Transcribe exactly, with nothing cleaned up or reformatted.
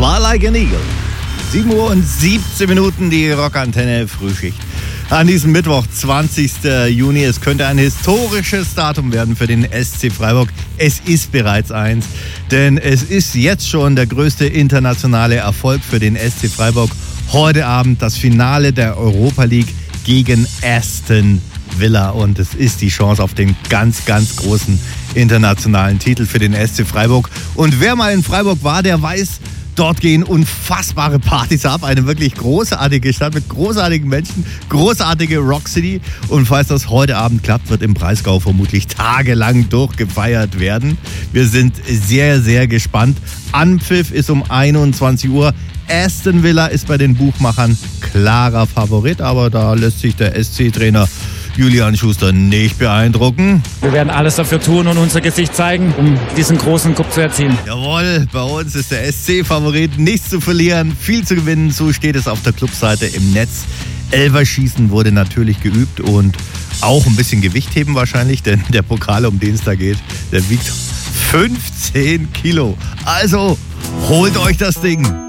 Fly Like an Eagle. sieben Uhr und siebzehn Minuten, die Rockantenne Frühschicht. An diesem Mittwoch, zwanzigsten Juni. Es könnte ein historisches Datum werden für den S C Freiburg. Es ist bereits eins, denn es ist jetzt schon der größte internationale Erfolg für den S C Freiburg. Heute Abend das Finale der Europa League gegen Aston Villa. Und es ist die Chance auf den ganz, ganz großen internationalen Titel für den S C Freiburg. Und wer mal in Freiburg war, der weiß, dort gehen unfassbare Partys ab. Eine wirklich großartige Stadt mit großartigen Menschen, großartige Rock City. Und falls das heute Abend klappt, wird im Breisgau vermutlich tagelang durchgefeiert werden. Wir sind sehr, sehr gespannt. Anpfiff ist um einundzwanzig Uhr. Aston Villa ist bei den Buchmachern klarer Favorit, aber da lässt sich der S C-Trainer Julian Schuster nicht beeindrucken. Wir werden alles dafür tun und unser Gesicht zeigen, um diesen großen Cup zu erzielen. Jawohl, bei uns ist der S C-Favorit, nichts zu verlieren, viel zu gewinnen. So steht es auf der Clubseite im Netz. Elferschießen wurde natürlich geübt und auch ein bisschen Gewichtheben wahrscheinlich, denn der Pokal, um den es da geht, der wiegt fünfzehn Kilo. Also holt euch das Ding.